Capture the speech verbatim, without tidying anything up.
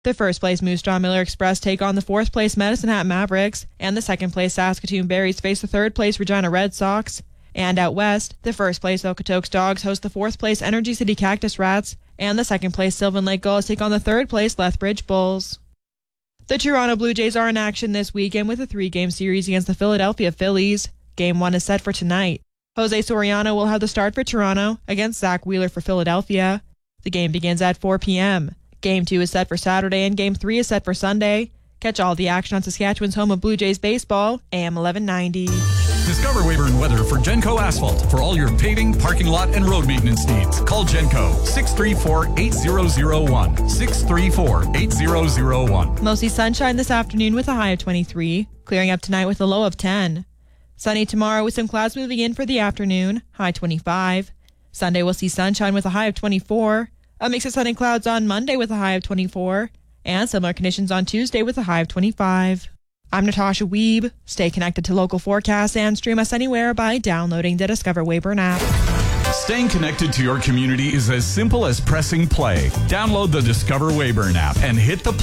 The first place Moose Jaw Miller Express take on the fourth place Medicine Hat Mavericks, and the second place Saskatoon Berries face the third place Regina Red Sox. And out west, the first place Okotoks Dogs host the fourth place Energy City Cactus Rats, and the second place Sylvan Lake Gulls take on the third place Lethbridge Bulls. The Toronto Blue Jays are in action this weekend with a three-game series against the Philadelphia Phillies. Game one is set for tonight. Jose Soriano will have the start for Toronto against Zach Wheeler for Philadelphia. The game begins at four p.m. Game two is set for Saturday and Game three is set for Sunday. Catch all the action on Saskatchewan's home of Blue Jays baseball, A M eleven ninety. Discover Weyburn Weather for Genco Asphalt. For all your paving, parking lot, and road maintenance needs, call Genco six three four, eight zero zero one. six three four, eight zero zero one. Mostly sunshine this afternoon with a high of twenty-three. Clearing up tonight with a low of ten. Sunny tomorrow with some clouds moving in for the afternoon, high twenty-five. Sunday we'll see sunshine with a high of twenty-four. A mix of sun and clouds on Monday with a high of twenty-four. And similar conditions on Tuesday with a high of twenty-five. I'm Natasha Wiebe. Stay connected to local forecasts and stream us anywhere by downloading the Discover Weyburn app. Staying connected to your community is as simple as pressing play. Download the Discover Weyburn app and hit the